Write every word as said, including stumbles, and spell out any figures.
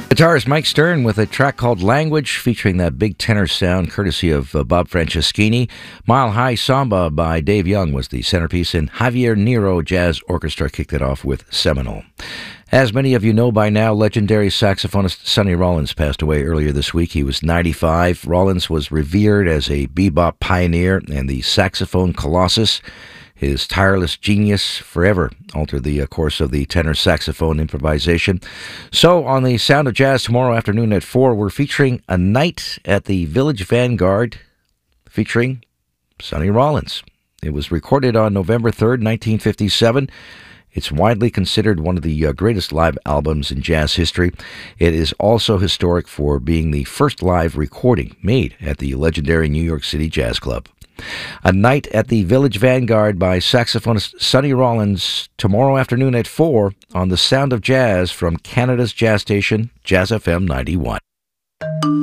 Guitarist Mike Stern with a track called Language, featuring that big tenor sound courtesy of uh, Bob Franceschini. Mile High Samba by Dave Young was the centerpiece, and Javier Nero Jazz Orchestra kicked it off with Seminole. As many of you know by now, legendary saxophonist Sonny Rollins passed away earlier this week. He was ninety-five. Rollins was revered as a bebop pioneer and the saxophone colossus. His tireless genius forever altered the uh, course of the tenor saxophone improvisation. So, on the Sound of Jazz tomorrow afternoon at four, we're featuring A Night at the Village Vanguard featuring Sonny Rollins. It was recorded on November third, nineteen fifty-seven. It's widely considered one of the uh, greatest live albums in jazz history. It is also historic for being the first live recording made at the legendary New York City Jazz Club. A Night at the Village Vanguard by saxophonist Sonny Rollins tomorrow afternoon at four on the Sound of Jazz from Canada's jazz station, Jazz F M ninety-one.